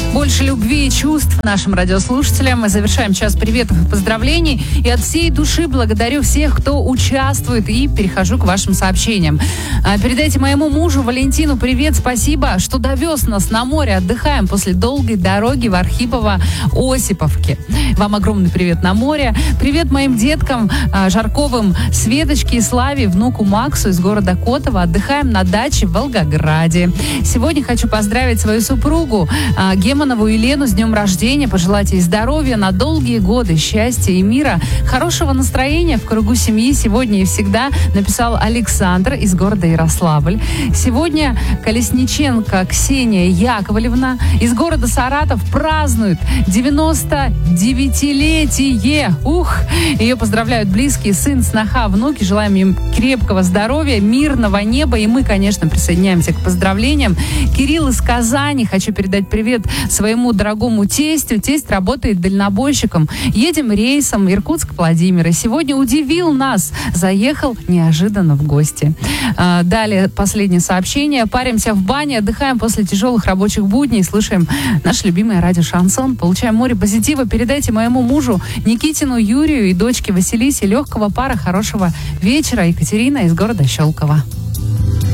Больше любви и чувств нашим радиослушателям. Мы завершаем час приветов и поздравлений. И от всей души благодарю всех, кто участвует. И перехожу к вашим сообщениям. Передайте моему мужу Валентину привет. Спасибо, что довез нас на море. Отдыхаем после долгой дороги в Архипово-Осиповке. Вам огромный привет на море. Привет моим деткам Жарковым, Светочке и Славе, внуку Максу из города Котово. Отдыхаем на даче в Волгограде. Сегодня хочу поздравить свою супругу Гемонову Елену с днем рождения, пожелать ей здоровья на долгие годы, счастья и мира, хорошего настроения в кругу семьи сегодня и всегда, написал Александр из города Ярославль. Сегодня Колесниченко Ксения Яковлевна из города Саратов празднует 99-летие. Ее поздравляют близкие, сын, сноха, внуки. Желаем им крепкого здоровья, мирного неба. И мы, конечно, присоединяемся к поздравлениям. Кирилл из Казани. Хочу передать привет своему дорогому тестю. Тесть работает дальнобойщиком. Едем рейсом Иркутск-Владимир. И сегодня удивил нас. Заехал неожиданно в гости. Далее последнее сообщение. Паримся в бане, отдыхаем после тяжелых рабочих будней. Слушаем наше любимое радио «Шансон». Получаем море позитива. Передайте моему мужу Никитину Юрию и дочке Василисе легкого пара, хорошего вечера. Екатерина из города Щелково.